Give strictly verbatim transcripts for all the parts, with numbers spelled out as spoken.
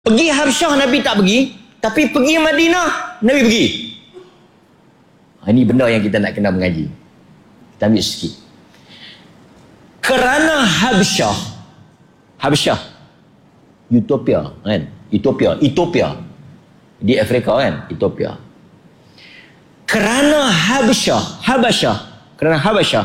Pergi Habsyah Nabi tak pergi, tapi pergi Madinah Nabi pergi. Ha, ini benda yang kita nak kena mengaji. Kita ambil sikit. Kerana Habsyah, Habsyah, Utopia kan? Ethiopia, Ethiopia di Afrika kan? Ethiopia. Kerana Habsyah, Habasyah, kerana Habasyah,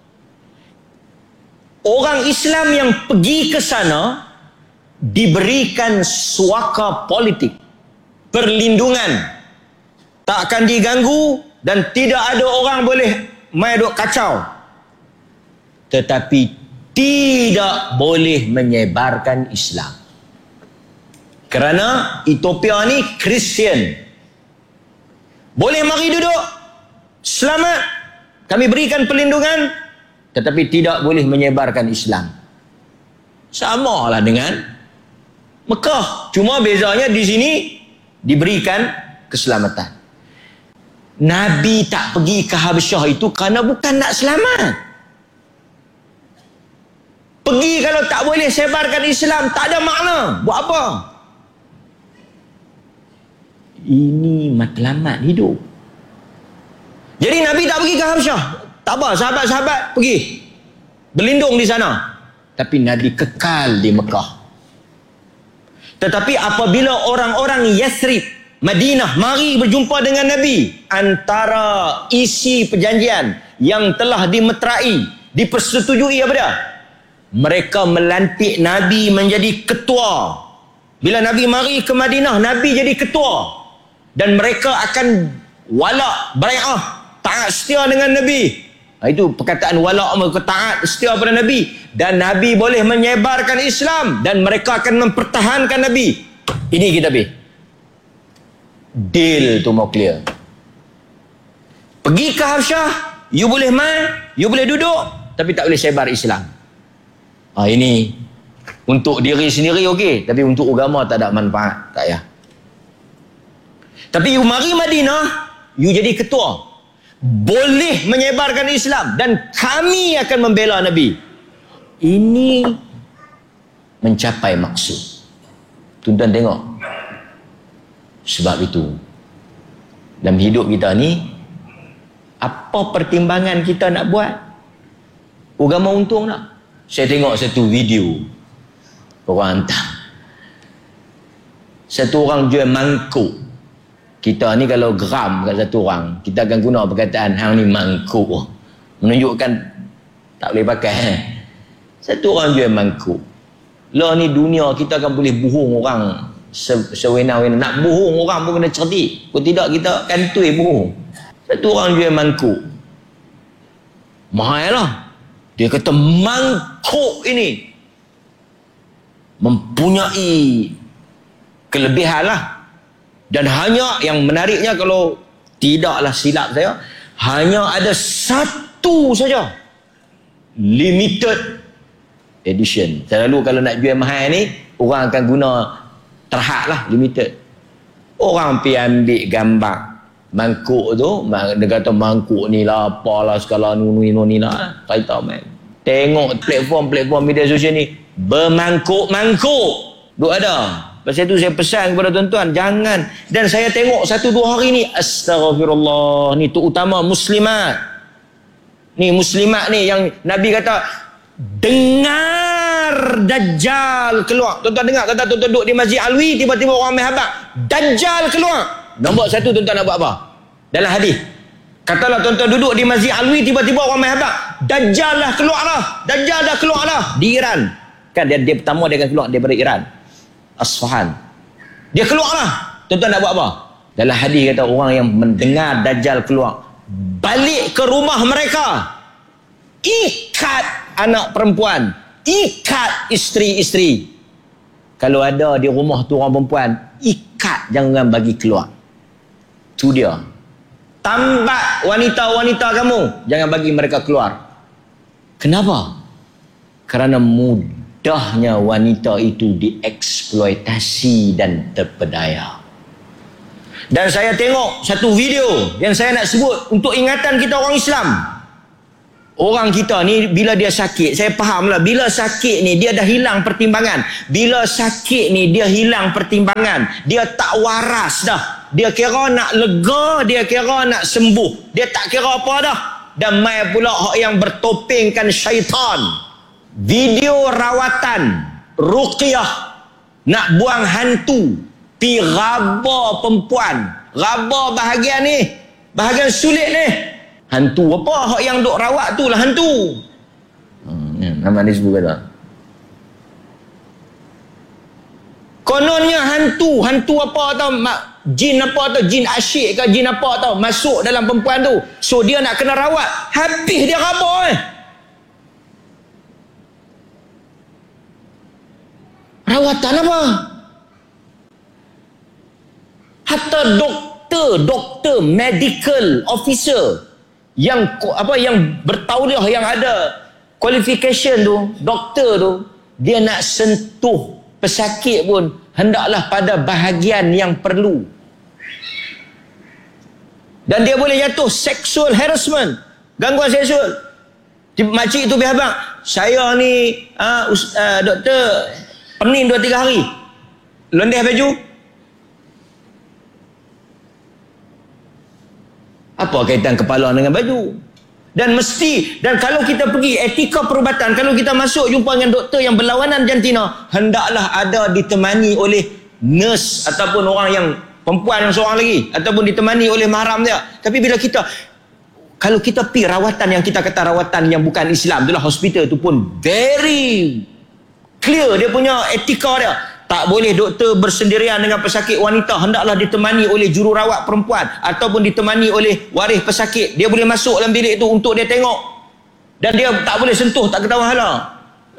orang Islam yang pergi ke sana diberikan suaka politik, perlindungan, tak akan diganggu dan tidak ada orang boleh mai duk kacau, tetapi tidak boleh menyebarkan Islam kerana Ethiopia ni Kristian. Boleh mari duduk, selamat, kami berikan perlindungan, tetapi tidak boleh menyebarkan Islam. Sama lah dengan Mekah, cuma bezanya di sini diberikan keselamatan. Nabi tak pergi ke Habsyah itu kerana bukan nak selamat. Pergi kalau tak boleh sebarkan Islam, tak ada makna. Buat apa? Ini matlamat hidup. Jadi Nabi tak pergi ke Habsyah. Tak apa, sahabat-sahabat pergi berlindung di sana. Tapi Nabi kekal di Mekah. Tetapi apabila orang-orang Yathrib, Madinah mari berjumpa dengan Nabi, antara isi perjanjian yang telah dimeterai, dipersetujui apa dia? Mereka melantik Nabi menjadi ketua. Bila Nabi mari ke Madinah, Nabi jadi ketua. Dan mereka akan wala' bai'ah, taat setia dengan Nabi. Itu perkataan wala' mereka taat setia pada Nabi, dan Nabi boleh menyebarkan Islam dan mereka akan mempertahankan Nabi. Ini kita be. Deal tu mau clear. Pergi ke Habsyah, you boleh mai, you boleh duduk, tapi tak boleh sebar Islam. Ah, ini untuk diri sendiri okey, tapi untuk agama tak ada manfaat, tak ya. Tapi you mari Madinah, you jadi ketua, boleh menyebarkan Islam dan kami akan membela Nabi. Ini mencapai maksud. Tuan-tuan tengok. Sebab itu dalam hidup kita ni, apa pertimbangan kita nak buat? Agama untung tak? Saya tengok satu video orang hantar, satu orang jual mangkuk. Kita ni kalau geram kat satu orang, kita akan guna perkataan hang ni mangkuk, menunjukkan tak boleh pakai. Satu orang jual mangkuk. Lah ni dunia kita akan boleh bohong orang sewenang-wenang. Nak bohong orang pun kena cerdik. Kalau tidak kita kantoi bohong. Satu orang jual mangkuk. Mahal lah. Dia kata mangkuk ini mempunyai kelebihan lah. Dan hanya yang menariknya, kalau tidaklah silap saya, hanya ada satu saja limited edition. Selalu kalau nak jual mahal ni, orang akan guna terhad lah, limited. Orang pergi ambil gambar mangkuk tu, dia kata mangkuk ni lah, apalah segala ni ni lah. Kata man, tengok platform-platform media sosial ni, bermangkuk-mangkuk duk ada. Pasal itu saya pesan kepada tuan-tuan, jangan. Dan saya tengok satu dua hari ni, astagfirullah, ni terutama muslimat. Ni muslimat ni yang Nabi kata, dengar Dajjal keluar. Tuan-tuan dengar, kata tuan-tuan duduk di Masjid Alwi, tiba-tiba orang main habak, Dajjal keluar. Nombor satu, tuan-tuan nak buat apa? Dalam hadis, katalah tuan-tuan duduk di Masjid Alwi, tiba-tiba orang main habak, Dajjal lah keluar lah, Dajjal dah keluar lah. Di Iran. Kan dia, dia pertama dia akan keluar daripada Iran, Asfahan. Dia keluarlah. Tuan-tuan nak buat apa? Dalam hadis kata, orang yang mendengar Dajjal keluar, balik ke rumah mereka, ikat anak perempuan, ikat isteri-isteri. Kalau ada di rumah tu orang perempuan, ikat, jangan bagi keluar. Tu dia. Tambat wanita-wanita kamu, jangan bagi mereka keluar. Kenapa? Kerana mudah Mudahnya wanita itu dieksploitasi dan terpedaya. Dan saya tengok satu video yang saya nak sebut untuk ingatan kita orang Islam. Orang kita ni bila dia sakit, saya faham lah, bila sakit ni dia dah hilang pertimbangan. Bila sakit ni dia hilang pertimbangan. Dia tak waras dah. Dia kira nak lega, dia kira nak sembuh. Dia tak kira apa dah. Dan mai pula hak yang bertopengkan syaitan. Video rawatan ruqyah nak buang hantu pi raba perempuan. Raba bahagian ni, bahagian sulit ni. Hantu apa? Hak yang duk rawat tu lah hantu. Hmm, ya, nama dia sebut kata. Kononnya hantu, hantu apa tau? Jin apa tau? Jin asyik ke jin apa tau? Masuk dalam perempuan tu. So dia nak kena rawat. Habis dia raba eh. Rawatan apa? Hatta doktor, doktor, medical officer yang apa yang bertauliah, yang ada qualification tu, doktor tu, dia nak sentuh pesakit pun hendaklah pada bahagian yang perlu. Dan dia boleh jatuh sexual harassment, gangguan seksual. Makcik tu biar abang, saya ni uh, uh, doktor pening dua tiga hari, lendeh baju. Apa kaitan kepala dengan baju? Dan mesti, dan kalau kita pergi etika perubatan, kalau kita masuk jumpa dengan doktor yang berlawanan jantina, hendaklah ada ditemani oleh nurse ataupun orang yang perempuan yang seorang lagi, ataupun ditemani oleh mahram dia. Tapi bila kita, kalau kita pergi rawatan yang kita kata rawatan yang bukan Islam, itulah hospital tu pun very clear dia punya etika dia. Tak boleh doktor bersendirian dengan pesakit wanita, hendaklah ditemani oleh jururawat perempuan ataupun ditemani oleh waris pesakit. Dia boleh masuk dalam bilik tu untuk dia tengok, dan dia tak boleh sentuh, tak ketahuan hala.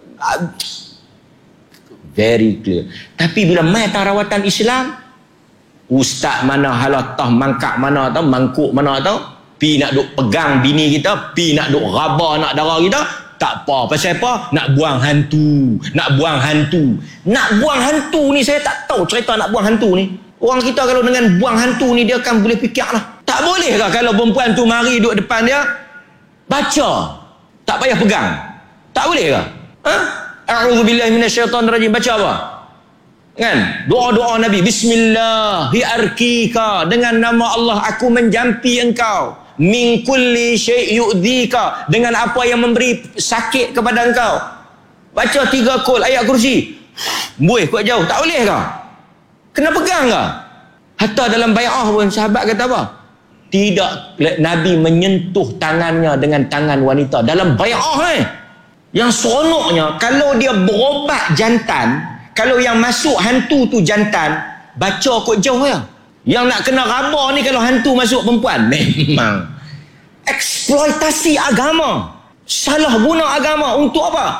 Very clear. Tapi bila mai tang rawatan Islam, ustaz mana hala tah mangkak mana tau, mangkuk mana tau, pi nak duk pegang bini kita, pi nak duk raba nak darah kita. Tak apa. Pasal apa? Nak buang hantu. Nak buang hantu. Nak buang hantu ni saya tak tahu cerita nak buang hantu ni. Orang kita kalau dengan buang hantu ni dia akan boleh fikir lah. Tak boleh ke kalau perempuan tu mari duduk depan dia, baca, tak payah pegang? Tak boleh ke? Ha? A'udzubillahi minasyaitonirrajim. Baca apa? Kan? Doa-doa Nabi. Bismillah hi arkika, dengan nama Allah aku menjampi engkau. Min kulli syai' yu'dhika, dengan apa yang memberi sakit kepada engkau. Baca tiga kul ayat kursi. Buih kuat jauh. Tak boleh ke? Kena pegang ke? Hatta dalam bai'ah pun sahabat kata apa? Tidak, Nabi menyentuh tangannya dengan tangan wanita dalam bai'ah eh. Yang seronoknya, kalau dia berobat jantan, kalau yang masuk hantu tu jantan, baca kot jauh ya. Yang nak kena raba ni kalau hantu masuk perempuan. Memang eksploitasi agama, salah guna agama untuk apa?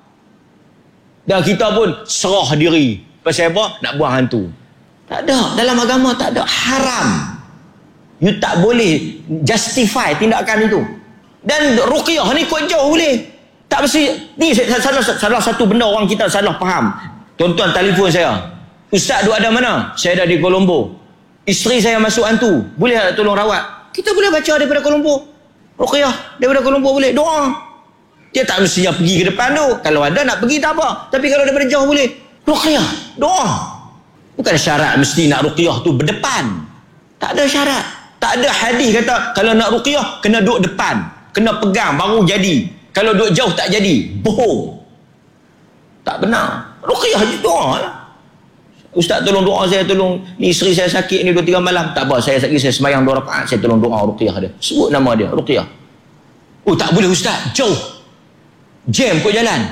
Dan kita pun serah diri. Pasal apa? Nak buang hantu. Tak ada. Dalam agama tak ada. Haram. You tak boleh justify tindakan itu. Dan ruqyah ni kuat jauh boleh. Tak mesti. Ni salah, salah satu benda orang kita salah faham. Tuan-tuan telefon saya, Ustaz duk ada mana? Saya ada di Colombo. Isteri saya masuk hantu, boleh tak tolong rawat? Kita boleh baca daripada Colombo, ruqyah daripada Colombo boleh, doa. Dia tak mestinya pergi ke depan tu. Kalau ada nak pergi tak apa, tapi kalau daripada jauh boleh, ruqyah, doa. Bukan syarat mesti nak ruqyah tu berdepan. Tak ada syarat. Tak ada hadis kata kalau nak ruqyah kena duduk depan, kena pegang baru jadi. Kalau duduk jauh tak jadi. Bohong. Tak benar. Ruqyah doa lah. Ustaz tolong doa saya, tolong ni isteri saya sakit ni dua tiga malam. Tak apa, saya sakit, saya semayang dua rakaat, saya tolong doa ruqyah dia. Sebut nama dia, ruqyah. Oh tak boleh Ustaz, jauh. Jam kot jalan.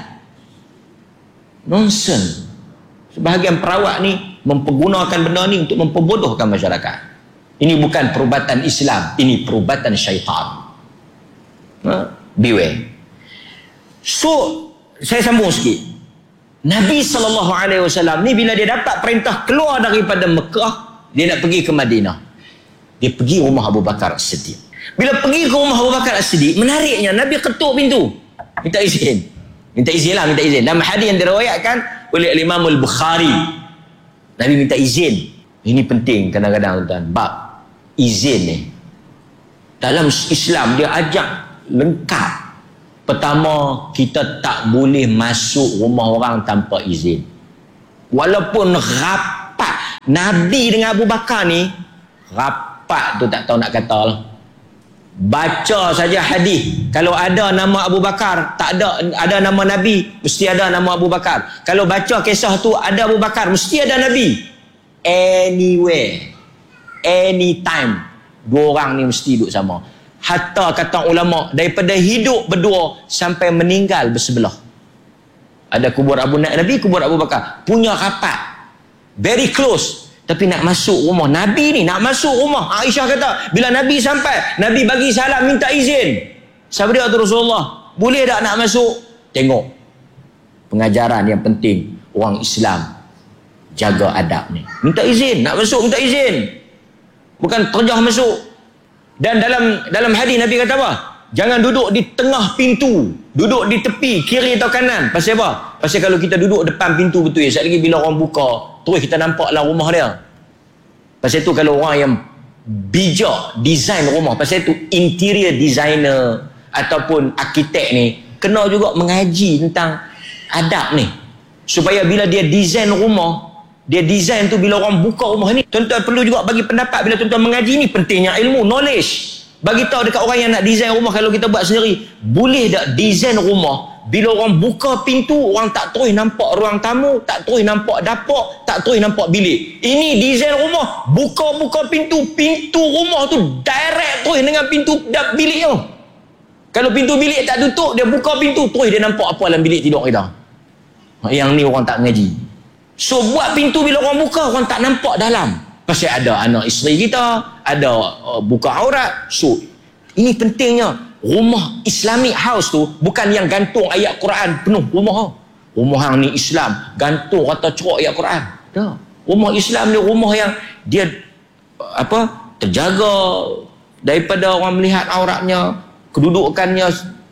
Nonsense. Sebahagian perawat ni mempergunakan benda ni untuk memperbodohkan masyarakat. Ini bukan perubatan Islam, ini perubatan syaitan. Ha? Beware. So, saya sambung sikit. Nabi sallallahu alaihi wasallam ni bila dia dapat perintah keluar daripada Mekah, dia nak pergi ke Madinah. Dia pergi rumah Abu Bakar As-Siddiq. Bila pergi ke rumah Abu Bakar As-Siddiq, menariknya Nabi ketuk pintu. Minta izin. Minta izin lah, minta izin. Dalam hadis yang diriwayatkan oleh Imam Al-Bukhari, Nabi minta izin. Ini penting kadang-kadang tuan. Bab izin ni. Dalam Islam dia ajak lengkap. Pertama, kita tak boleh masuk rumah orang tanpa izin. Walaupun rapat Nabi dengan Abu Bakar ni, rapat tu tak tahu nak kata lah. Baca saja hadis, kalau ada nama Abu Bakar, tak ada ada nama Nabi, mesti ada nama Abu Bakar. Kalau baca kisah tu ada Abu Bakar, mesti ada Nabi. Anywhere, anytime, dua orang ni mesti duduk sama. Hatta kata ulama, daripada hidup berdua sampai meninggal bersebelah. Ada kubur Abu Nabi, kubur Abu Bakar, punya rapat, very close. Tapi nak masuk rumah Nabi ni, nak masuk rumah, Aisyah kata, bila Nabi sampai, Nabi bagi salam, minta izin. Sabda tu Rasulullah, boleh tak nak masuk? Tengok pengajaran yang penting orang Islam, jaga adab ni. Minta izin, nak masuk minta izin, bukan terjah masuk. Dan dalam dalam hadis Nabi kata apa? Jangan duduk di tengah pintu, duduk di tepi kiri atau kanan. Pasal apa? Pasal kalau kita duduk depan pintu betul ya, sekali lagi bila orang buka, terus kita nampaklah rumah dia. Pasal tu kalau orang yang bijak design rumah, pasal tu interior designer ataupun arkitek ni kena juga mengaji tentang adab ni, supaya bila dia design rumah, dia design tu bila orang buka rumah ni, tuan-tuan perlu juga bagi pendapat. Bila tuan-tuan mengaji ni pentingnya ilmu, knowledge. Bagi tahu dekat orang yang nak design rumah, kalau kita buat sendiri, boleh tak design rumah bila orang buka pintu, orang tak terus nampak ruang tamu, tak terus nampak dapur, tak terus nampak bilik. Ini design rumah, buka-buka pintu, pintu rumah tu direct terus dengan pintu bilik tu. Kalau pintu bilik tak tutup, dia buka pintu, terus dia nampak apa dalam bilik tidur kita. Yang ni orang tak mengaji. So buat pintu bila orang buka, orang tak nampak dalam. Pasal ada anak isteri kita, ada uh, buka aurat. So ini pentingnya rumah Islamic house tu bukan yang gantung ayat Quran penuh rumah. Rumah yang ni Islam, gantung rata ceruk ayat Quran. Dah. Rumah Islam ni rumah yang dia apa? Terjaga daripada orang melihat auratnya, kedudukannya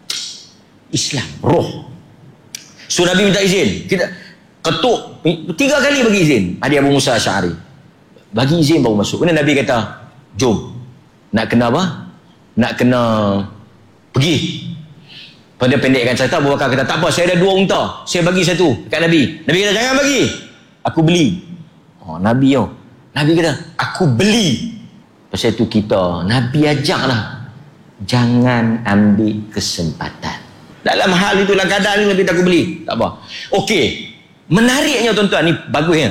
Islam, roh. So Nabi minta izin. Kita ketuk tiga kali bagi izin. Ada Abu Musa Asy'ari. Bagi izin baru masuk. Kemudian Nabi kata, jom. Nak kena apa? Nak kena pergi. Pada pendekkan cerita, Abu Bakar kata, tak apa, saya ada dua unta, saya bagi satu dekat Nabi. Nabi kata, jangan bagi, aku beli. Oh, Nabi oh. Nabi kata, aku beli. Pasal itu kita, Nabi ajaklah, jangan ambil kesempatan. Dalam hal itu, dalam keadaan ini, Nabi tak aku beli. Tak apa. Okey, menariknya tuan-tuan, ni bagusnya.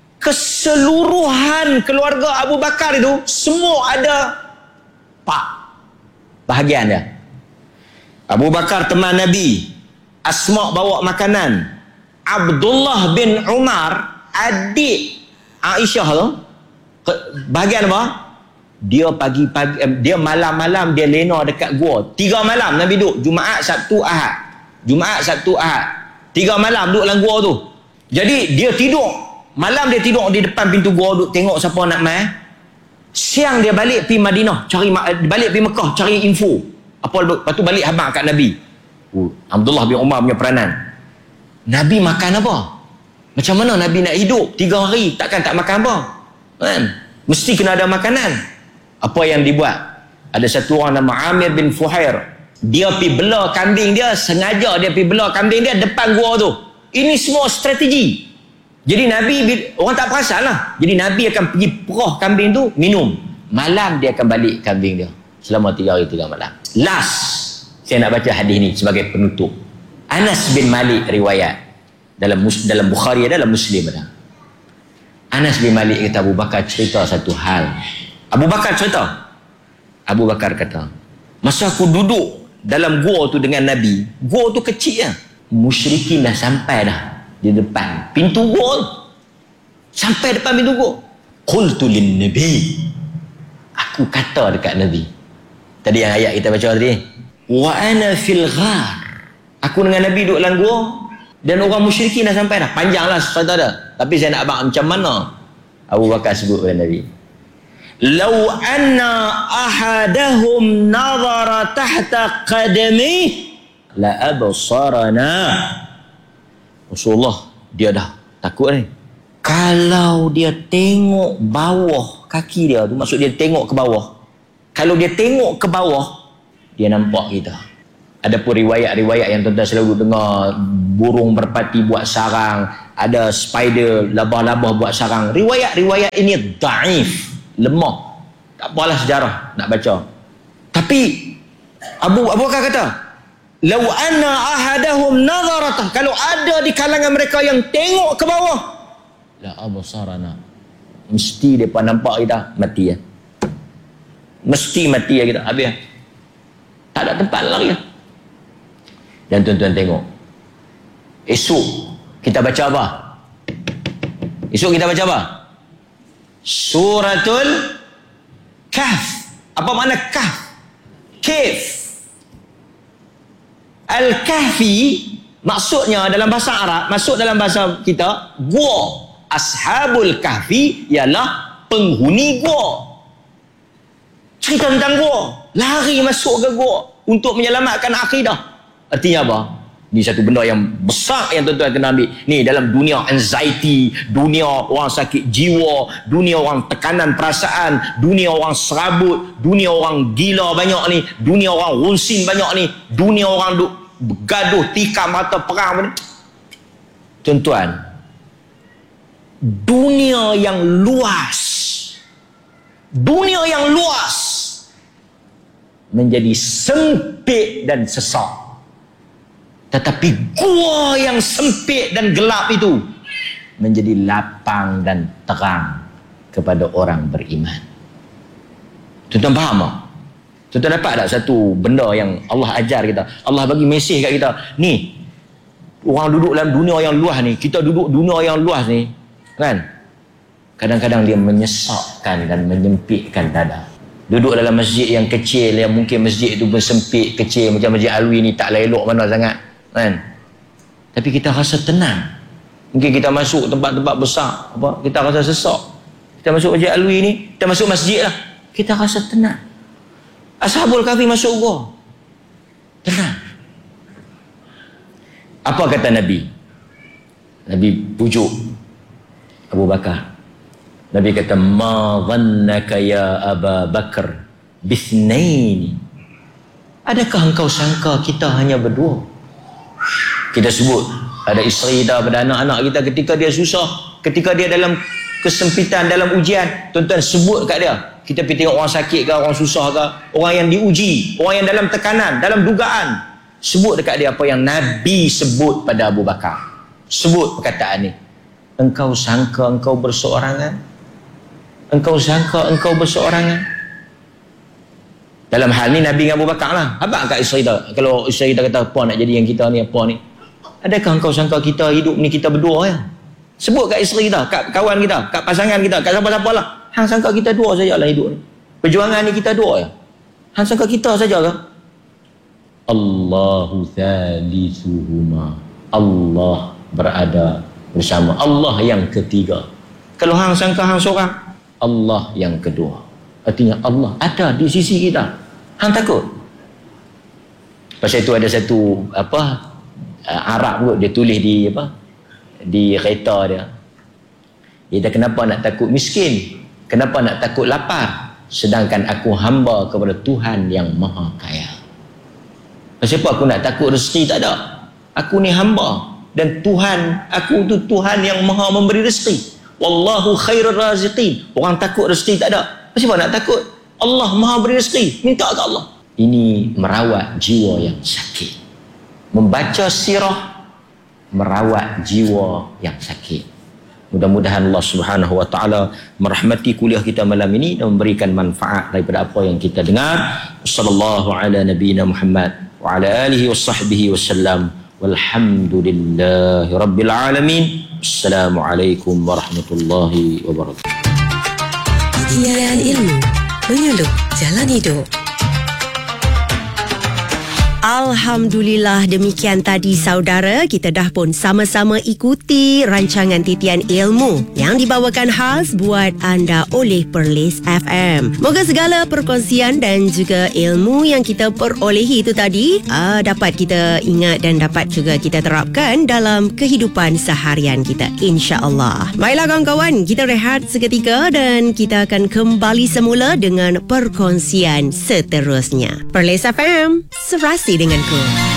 Keseluruhan keluarga Abu Bakar itu semua ada pak bahagian dia. Abu Bakar teman Nabi, Asma bawa makanan, Abdullah bin Umar adik Aisyah tu bahagian apa? Dia pagi-pagi, dia malam-malam dia lena dekat gua. Tiga malam Nabi duduk, Jumaat, Sabtu, Ahad. Jumaat, Sabtu, Ahad. Tiga malam duduk dalam gua tu. Jadi dia tidur. Malam dia tidur di depan pintu gua, duduk tengok siapa nak mai. Siang dia balik pergi Madinah, cari balik pergi Mekah, cari info. Apa lepas tu balik habaq kat Nabi. Uh, Abdullah bin Umar punya peranan. Nabi makan apa? Macam mana Nabi nak hidup tiga hari, takkan tak makan apa? Kan? Mesti kena ada makanan. Apa yang dibuat? Ada satu orang nama Amir bin Fuhair. Dia pergi bela kambing dia, sengaja dia pergi bela kambing dia depan gua tu. Ini semua strategi. Jadi Nabi, orang tak perasan lah. Jadi Nabi akan pergi perah kambing tu, minum. Malam dia akan balik kambing dia. Selama tiga hari, tiga malam. Last, saya nak baca hadis ni sebagai penutup. Anas bin Malik riwayat. Dalam dalam Bukhari ada, dalam Muslim ada. Anas bin Malik kata, Abu Bakar cerita satu hal. Abu Bakar cerita. Abu Bakar kata, masa aku duduk dalam gua tu dengan Nabi, gua tu kecil lah. Musyrikin dah sampai dah di depan pintu gua, sampai depan pintu gua. Qultu lin nabi, aku kata dekat Nabi. Tadi yang ayat kita baca tadi, wa ana fil ghar, aku dengan Nabi duduk dalam gua dan orang musyrikin dah sampai dah. Panjanglah cerita dah, tapi saya nak abang macam mana Abu Bakar sebut kepada Nabi, law anna ahadahum nazara tahta qadami la absarana. Rasulullah dia dah takut ni. Kalau dia tengok bawah kaki dia tu, maksud dia tengok ke bawah. Kalau dia tengok ke bawah, dia nampak kita. Adapun riwayat-riwayat yang tuan-tuan selalu dengar, burung merpati buat sarang, ada spider, labah-labah buat sarang. Riwayat-riwayat ini daif, lemah. Tak apalah sejarah nak baca. Tapi Abu Abu Bakar kata, "Lau anna ahadahum nadharatah," kalau ada di kalangan mereka yang tengok ke bawah, la absarana, mesti depa nampak kita mati ya. Mesti mati ya kita, habis. Tak ada tempat lari ya. Dan tuan-tuan tengok, esok kita baca apa? Esok kita baca apa? Suratul Kahf. Apa makna Kahf? Kahf. Al-Kahfi maksudnya dalam bahasa Arab, masuk dalam bahasa kita, gua. Ashabul Kahfi ialah penghuni gua. Cerita tentang gua, lari masuk ke gua untuk menyelamatkan akidah. Artinya apa? Ini satu benda yang besar yang tuan-tuan kena ambil. Ni dalam dunia anxiety, dunia orang sakit jiwa, dunia orang tekanan perasaan, dunia orang serabut, dunia orang gila banyak ni, dunia orang runsin banyak ni, dunia orang duk bergaduh, tikam mata perang ni. Tuan-tuan, dunia yang luas, dunia yang luas menjadi sempit dan sesak. Tetapi gua yang sempit dan gelap itu menjadi lapang dan terang kepada orang beriman. Tuan-tuan faham tak? Tuan-tuan dapat tak satu benda yang Allah ajar kita? Allah bagi mesej kat kita. Ni, orang duduk dalam dunia yang luas ni, kita duduk dunia yang luas ni, kan? Kadang-kadang dia menyesakkan dan menyempitkan dada. Duduk dalam masjid yang kecil, yang mungkin masjid itu bersempit, kecil, macam Masjid Alwi ni, tak elok mana sangat, kan? Tapi kita rasa tenang. Mungkin kita masuk tempat-tempat besar, apa, kita rasa sesak. Kita masuk Masjid Alwi ni, kita masuk masjid lah, kita rasa tenang. Ashabul Kahfi masuk gua, tenang. Apa kata Nabi? Nabi pujuk Abu Bakar. Nabi kata, "Ma dhannaka ya Aba Bakar bithnaini." Adakah engkau sangka kita hanya berdua? Kita sebut ada isteri kita, pada anak-anak kita ketika dia susah, ketika dia dalam kesempitan, dalam ujian, tuan-tuan sebut kat dia. Kita pergi tengok orang sakit ke, orang susah ke, orang yang diuji, orang yang dalam tekanan, dalam dugaan, sebut dekat dia apa yang Nabi sebut pada Abu Bakar. Sebut perkataan ni. Engkau sangka engkau berseorangan? Engkau sangka engkau berseorangan? Dalam hal ni Nabi dengan Abu Bakar lah. Abang kat isteri kita, kalau isteri kita kata, apa nak jadi yang kita ni, apa ni, adakah engkau sangka kita hidup ni kita berdua ya? Sebut kat isteri kita, kat kawan kita, kat pasangan kita, kat siapa-siapa lah. Hang sangka kita dua sajalah hidup ni. Perjuangan ni kita dua ya? Hang sangka kita saja ke? Allahu thalisuhuma. Allah berada bersama. Allah yang ketiga. Kalau hang sangka hang seorang, Allah yang kedua. Artinya Allah ada di sisi kita. Hang takut? Pasal itu ada satu apa uh, Arab kot, dia tulis di apa di kereta dia. Dia kata, kenapa nak takut miskin? Kenapa nak takut lapar? Sedangkan aku hamba kepada Tuhan yang maha kaya. Pasal apa aku nak takut rezeki? Tak ada. Aku ni hamba dan Tuhan aku tu Tuhan yang maha memberi rezeki. Wallahu khairur raziqin. Orang takut rezeki tak ada. Pasal apa nak takut? Allah maha beri rezeki. Minta ke Allah. Ini merawat jiwa yang sakit. Membaca sirah merawat jiwa yang sakit. Mudah-mudahan Allah Subhanahu wa taala merahmati kuliah kita malam ini dan memberikan manfaat daripada apa yang kita dengar. Sallallahu ala nabiyina Muhammad wa ala alihi washabbihi wasallam. Walhamdulillahi rabbil alamin. Assalamualaikum warahmatullahi wabarakatuh. Hiayan ilmu menyuluh jalan hidup. Alhamdulillah, demikian tadi saudara, kita dah pun sama-sama ikuti rancangan titian ilmu yang dibawakan khas buat anda oleh Perlis F M. Moga segala perkongsian dan juga ilmu yang kita perolehi itu tadi uh, dapat kita ingat dan dapat juga kita terapkan dalam kehidupan seharian kita, insya-Allah. Baiklah kawan-kawan, kita rehat seketika dan kita akan kembali semula dengan perkongsian seterusnya. Perlis F M, serasi bersama-sama denganku.